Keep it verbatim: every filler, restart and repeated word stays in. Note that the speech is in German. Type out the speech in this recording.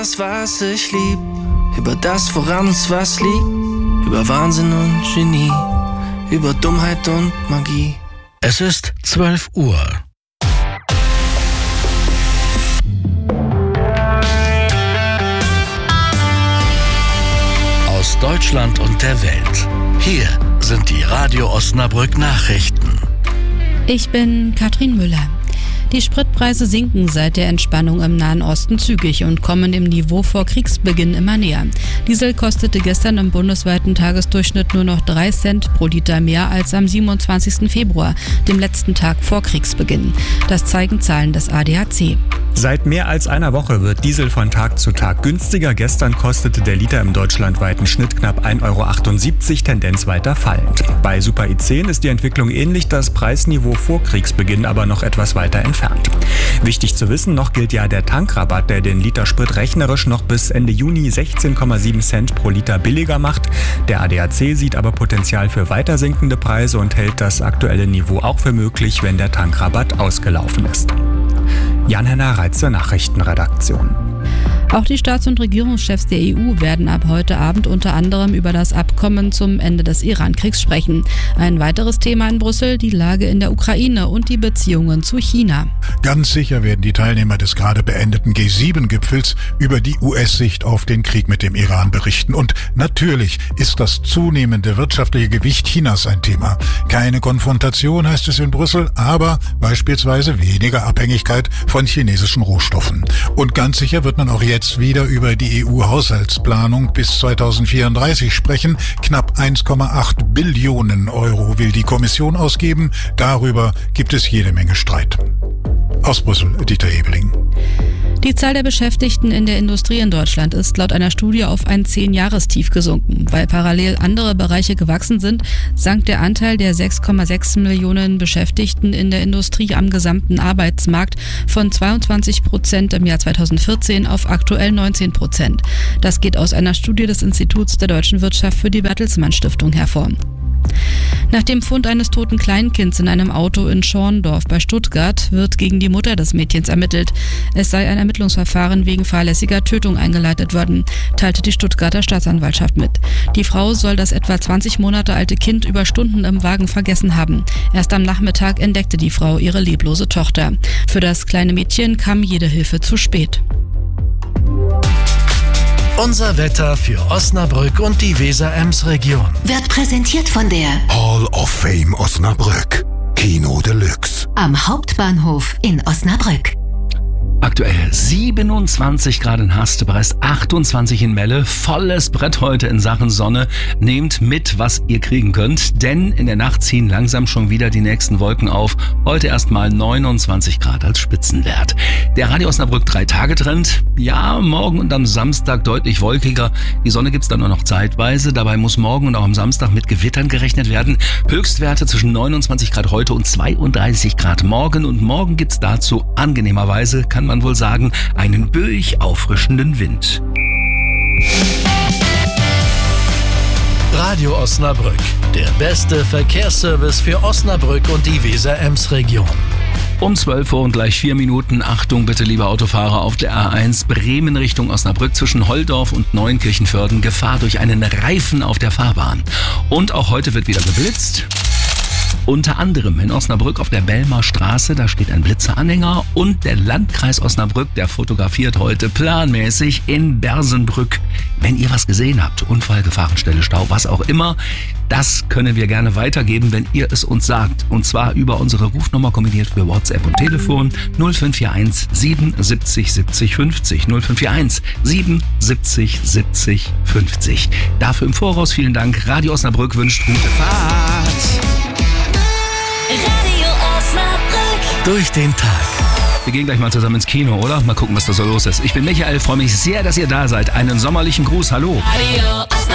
Das, was ich lieb, über das, woran uns was liegt, über Wahnsinn und Genie, über Dummheit und Magie. Es ist zwölf Uhr. Aus Deutschland und der Welt. Hier sind die Radio Osnabrück Nachrichten. Ich bin Katrin Müller. Die Spritpreise sinken seit der Entspannung im Nahen Osten zügig und kommen dem Niveau vor Kriegsbeginn immer näher. Diesel kostete gestern im bundesweiten Tagesdurchschnitt nur noch drei Cent pro Liter mehr als am siebenundzwanzigsten Februar, dem letzten Tag vor Kriegsbeginn. Das zeigen Zahlen des A D A C. Seit mehr als einer Woche wird Diesel von Tag zu Tag günstiger. Gestern kostete der Liter im deutschlandweiten Schnitt knapp ein Euro achtundsiebzig, Tendenz weiter fallend. Bei Super I zehn ist die Entwicklung ähnlich, das Preisniveau vor Kriegsbeginn aber noch etwas weiter entfernt. Wichtig zu wissen, noch gilt ja der Tankrabatt, der den Liter Sprit rechnerisch noch bis Ende Juni sechzehn Komma sieben Cent pro Liter billiger macht. Der A D A C sieht aber Potenzial für weiter sinkende Preise und hält das aktuelle Niveau auch für möglich, wenn der Tankrabatt ausgelaufen ist. Jan-Henner Reitze, Nachrichtenredaktion. Auch die Staats- und Regierungschefs der E U werden ab heute Abend unter anderem über das Abkommen zum Ende des Iran-Kriegs sprechen. Ein weiteres Thema in Brüssel, die Lage in der Ukraine und die Beziehungen zu China. Ganz sicher werden die Teilnehmer des gerade beendeten G sieben Gipfels über die U S-Sicht auf den Krieg mit dem Iran berichten. Und natürlich ist das zunehmende wirtschaftliche Gewicht Chinas ein Thema. Keine Konfrontation heißt es in Brüssel, aber beispielsweise weniger Abhängigkeit von chinesischen Rohstoffen. Und ganz sicher wird man auch jetzt wieder über die E U-Haushaltsplanung bis zweitausendvierunddreißig sprechen. Knapp eins Komma acht Billionen Euro will die Kommission ausgeben. Darüber gibt es jede Menge Streit. Aus Brüssel, Dieter Ebeling. Die Zahl der Beschäftigten in der Industrie in Deutschland ist laut einer Studie auf ein Zehn-Jahrestief gesunken. Weil parallel andere Bereiche gewachsen sind, sank der Anteil der sechs Komma sechs Millionen Beschäftigten in der Industrie am gesamten Arbeitsmarkt von zweiundzwanzig Prozent im Jahr zweitausendvierzehn auf aktuell neunzehn Prozent. Das geht aus einer Studie des Instituts der deutschen Wirtschaft für die Bertelsmann Stiftung hervor. Nach dem Fund eines toten Kleinkinds in einem Auto in Schorndorf bei Stuttgart wird gegen die Mutter des Mädchens ermittelt. Es sei ein Ermittlungsverfahren wegen fahrlässiger Tötung eingeleitet worden, teilte die Stuttgarter Staatsanwaltschaft mit. Die Frau soll das etwa zwanzig Monate alte Kind über Stunden im Wagen vergessen haben. Erst am Nachmittag entdeckte die Frau ihre leblose Tochter. Für das kleine Mädchen kam jede Hilfe zu spät. Unser Wetter für Osnabrück und die Weser-Ems-Region. Wird präsentiert von der Hall of Fame Osnabrück. Kino Deluxe. am Hauptbahnhof in Osnabrück. Aktuell siebenundzwanzig Grad in Hastebrest, achtundzwanzig in Melle. Volles Brett heute in Sachen Sonne. Nehmt mit, was ihr kriegen könnt, denn in der Nacht ziehen langsam schon wieder die nächsten Wolken auf. Heute erstmal neunundzwanzig Grad als Spitzenwert. Der Radio Osnabrück drei Tage Trend. Ja, morgen und am Samstag deutlich wolkiger. Die Sonne gibt's dann nur noch zeitweise. Dabei muss morgen und auch am Samstag mit Gewittern gerechnet werden. Höchstwerte zwischen neunundzwanzig Grad heute und zweiunddreißig Grad morgen. Und morgen gibt's dazu angenehmerweise, kann man man wohl sagen, einen böig auffrischenden Wind. Radio Osnabrück, der beste Verkehrsservice für Osnabrück und die Weser-Ems-Region. Um zwölf Uhr und gleich vier Minuten. Achtung bitte, liebe Autofahrer, auf der A eins Bremen Richtung Osnabrück zwischen Holldorf und Neunkirchenvörden. Gefahr durch einen Reifen auf der Fahrbahn. Und auch heute wird wieder geblitzt. Unter anderem in Osnabrück auf der Belmer Straße, da steht ein Blitzeranhänger, und der Landkreis Osnabrück, der fotografiert heute planmäßig in Bersenbrück. Wenn ihr was gesehen habt, Unfall, Gefahrenstelle, Stau, was auch immer, das können wir gerne weitergeben, wenn ihr es uns sagt. Und zwar über unsere Rufnummer kombiniert für WhatsApp und Telefon null fünf vier eins siebenundsiebzig siebzig fünfzig. null fünf vier eins siebenundsiebzig siebzig fünfzig. Dafür im Voraus vielen Dank. Radio Osnabrück wünscht gute Fahrt. Radio Osnabrück. Durch den Tag. Wir gehen gleich mal zusammen ins Kino, oder? Mal gucken, was da so los ist. Ich bin Michael, freue mich sehr, dass ihr da seid. Einen sommerlichen Gruß, hallo. Radio Osnabrück.